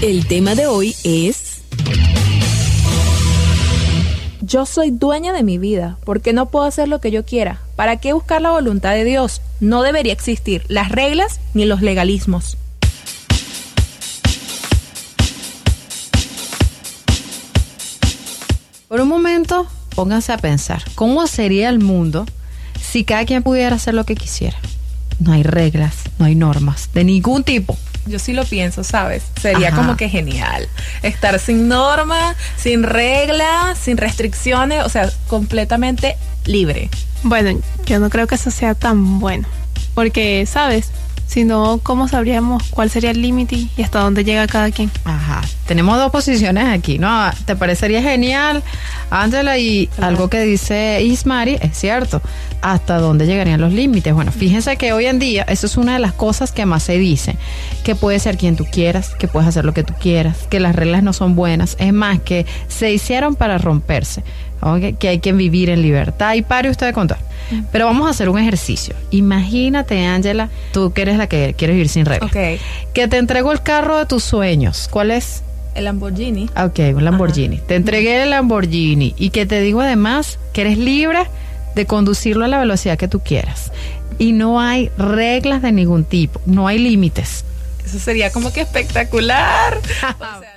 El tema de hoy es: yo soy dueña de mi vida, ¿por qué no puedo hacer lo que yo quiera? ¿Para qué buscar la voluntad de Dios? No debería existir las reglas ni los legalismos. Por un momento, pónganse a pensar, ¿cómo sería el mundo si cada quien pudiera hacer lo que quisiera? No hay reglas, no hay normas, de ningún tipo. Yo sí lo pienso, ¿sabes? Sería Ajá. como que genial. Estar sin normas, sin reglas, sin restricciones, o sea, completamente libre. Bueno, yo no creo que eso sea tan bueno. Porque, ¿sabes? Si no, ¿cómo sabríamos cuál sería el límite y hasta dónde llega cada quien? Ajá, tenemos dos posiciones aquí, ¿no? ¿Te parecería genial, Ángela? Y Claro. algo que dice Ismari es cierto, ¿hasta dónde llegarían los límites? Bueno, fíjense que hoy en día eso es una de las cosas que más se dice, que puedes ser quien tú quieras, que puedes hacer lo que tú quieras, que las reglas no son buenas, es más, que se hicieron para romperse, ¿ok? Que hay que vivir en libertad. Y pare usted de contar. Pero vamos a hacer un ejercicio. Imagínate, Ángela, tú que eres la que quieres vivir sin reglas. Ok. Que te entrego el carro de tus sueños. ¿Cuál es? El Lamborghini. Ok, un Lamborghini. Te entregué el Lamborghini y que te digo además que eres libre de conducirlo a la velocidad que tú quieras. Y no hay reglas de ningún tipo, no hay límites. Eso sería como que espectacular. O sea,